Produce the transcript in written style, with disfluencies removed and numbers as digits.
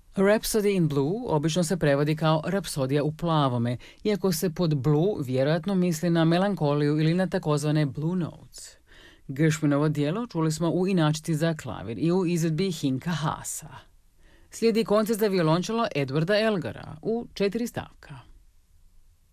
Rhapsody in Blue obično se prevodi kao rapsodija u plavome, iako se pod blue vjerojatno misli na melankoliju ili na takozvane blue notes. Gershwinovo djelo čuli smo u inačici za klavir i u izvedbi Hinka Haasa. Slijedi koncert za violončelo Edwarda Elgara u 4 stavka.